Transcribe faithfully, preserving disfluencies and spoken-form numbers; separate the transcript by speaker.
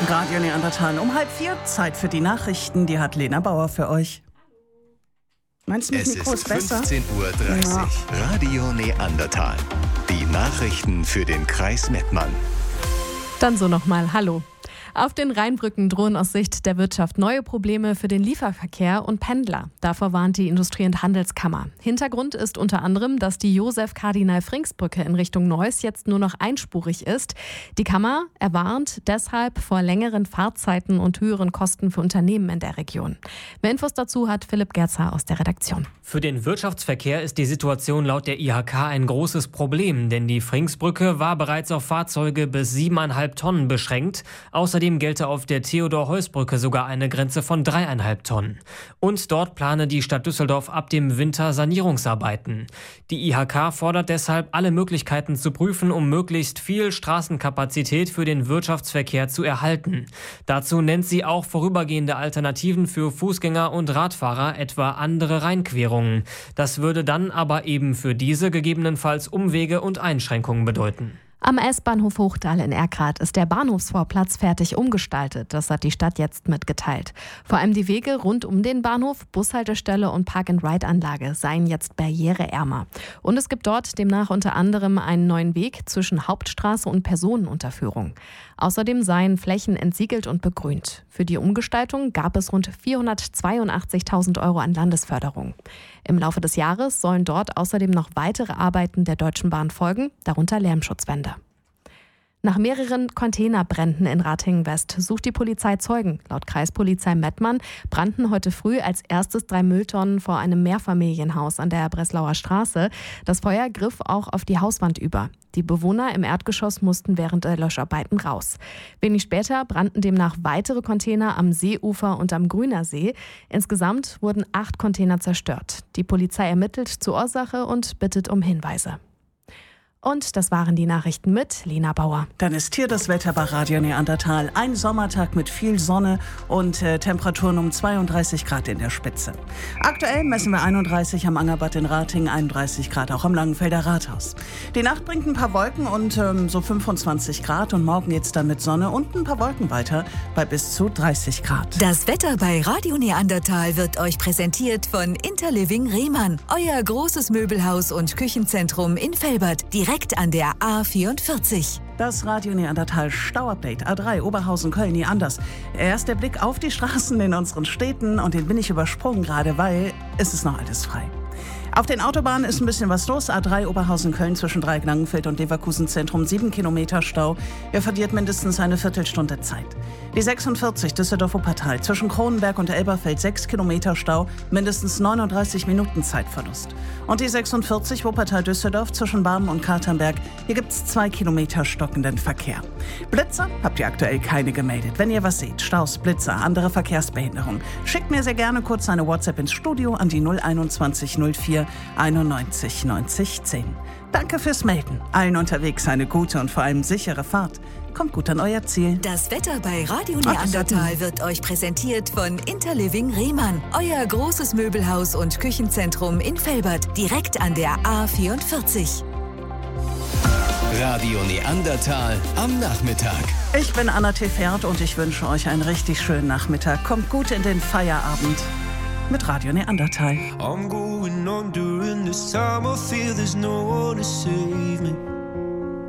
Speaker 1: Radio Neandertal um halb vier. Zeit für die Nachrichten. Die hat Lena Bauer für euch. Meinst du, mit
Speaker 2: Es
Speaker 1: Mikro
Speaker 2: ist
Speaker 1: ist besser?
Speaker 2: fünfzehn Uhr dreißig.
Speaker 1: Ja.
Speaker 2: Radio Neandertal. Die Nachrichten für den Kreis Mettmann.
Speaker 3: Dann so nochmal Hallo. Auf den Rheinbrücken drohen aus Sicht der Wirtschaft neue Probleme für den Lieferverkehr und Pendler. Davor warnt die Industrie- und Handelskammer. Hintergrund ist unter anderem, dass die Josef-Kardinal-Frings-Brücke in Richtung Neuss jetzt nur noch einspurig ist. Die Kammer erwarnt deshalb vor längeren Fahrzeiten und höheren Kosten für Unternehmen in der Region. Mehr Infos dazu hat Philipp Gerzer aus der Redaktion.
Speaker 4: Für den Wirtschaftsverkehr ist die Situation laut der I H K ein großes Problem, denn die Fringsbrücke war bereits auf Fahrzeuge bis siebeneinhalb Tonnen beschränkt. Außerdem gelte auf der Theodor-Heuss-Brücke sogar eine Grenze von dreieinhalb Tonnen. Und dort plane die Stadt Düsseldorf ab dem Winter Sanierungsarbeiten. Die I H K fordert deshalb, alle Möglichkeiten zu prüfen, um möglichst viel Straßenkapazität für den Wirtschaftsverkehr zu erhalten. Dazu nennt sie auch vorübergehende Alternativen für Fußgänger und Radfahrer, etwa andere Rheinquerungen. Das würde dann aber eben für diese gegebenenfalls Umwege und Einschränkungen bedeuten.
Speaker 3: Am S-Bahnhof Hochdahl in Erkrath ist der Bahnhofsvorplatz fertig umgestaltet. Das hat die Stadt jetzt mitgeteilt. Vor allem die Wege rund um den Bahnhof, Bushaltestelle und Park-and-Ride-Anlage seien jetzt barriereärmer. Und es gibt dort demnach unter anderem einen neuen Weg zwischen Hauptstraße und Personenunterführung. Außerdem seien Flächen entsiegelt und begrünt. Für die Umgestaltung gab es rund vierhundertzweiundachtzigtausend Euro an Landesförderung. Im Laufe des Jahres sollen dort außerdem noch weitere Arbeiten der Deutschen Bahn folgen, darunter Lärmschutzwände. Nach mehreren Containerbränden in Ratingen-West sucht die Polizei Zeugen. Laut Kreispolizei Mettmann brannten heute früh als erstes drei Mülltonnen vor einem Mehrfamilienhaus an der Breslauer Straße. Das Feuer griff auch auf die Hauswand über. Die Bewohner im Erdgeschoss mussten während der Löscharbeiten raus. Wenig später brannten demnach weitere Container am Seeufer und am Grüner See. Insgesamt wurden acht Container zerstört. Die Polizei ermittelt zur Ursache und bittet um Hinweise. Und das waren die Nachrichten mit Lena Bauer.
Speaker 1: Dann ist hier das Wetter bei Radio Neandertal. Ein Sommertag mit viel Sonne und äh, Temperaturen um zweiunddreißig Grad in der Spitze. Aktuell messen wir einunddreißig am Angerbad in Ratingen, einunddreißig Grad auch am Langenfelder Rathaus. Die Nacht bringt ein paar Wolken und ähm, so fünfundzwanzig Grad und morgen geht's dann mit Sonne und ein paar Wolken weiter bei bis zu dreißig Grad.
Speaker 5: Das Wetter bei Radio Neandertal wird euch präsentiert von Interliving Rehmann, euer großes Möbelhaus und Küchenzentrum in Velbert, direkt an der A vierundvierzig.
Speaker 1: Das Radio Neandertal Stauupdate A drei Oberhausen-Köln nie anders. Erst der Blick auf die Straßen in unseren Städten und den bin ich übersprungen gerade, weil es ist noch alles frei. Auf den Autobahnen ist ein bisschen was los. A drei Oberhausen-Köln zwischen Dreieck-Langenfeld und Leverkusen-Zentrum, sieben Kilometer Stau. Er verliert mindestens eine Viertelstunde Zeit. Die sechsundvierzig Düsseldorf-Wuppertal zwischen Kronenberg und Elberfeld, sechs Kilometer Stau, mindestens neununddreißig Minuten Zeitverlust. Und die sechsundvierzig Wuppertal-Düsseldorf zwischen Barmen und Katernberg, hier gibt es zwei Kilometer stockenden Verkehr. Blitzer habt ihr aktuell keine gemeldet. Wenn ihr was seht, Staus, Blitzer, andere Verkehrsbehinderung, schickt mir sehr gerne kurz eine WhatsApp ins Studio an die null einundzwanzig null vier einundneunzig neunzig zehn. Danke fürs Melden. Allen unterwegs eine gute und vor allem sichere Fahrt. Kommt gut an euer Ziel.
Speaker 5: Das Wetter bei Radio Neandertal wird euch präsentiert von Interliving Rehmann, euer großes Möbelhaus und Küchenzentrum in Velbert, direkt an der A vierundvierzig.
Speaker 2: Radio Neandertal am Nachmittag.
Speaker 1: Ich bin Anna Tefert und ich wünsche euch einen richtig schönen Nachmittag. Kommt gut in den Feierabend mit Radio Neandertal.
Speaker 6: I'm going on during this time. I feel there's no one to save me.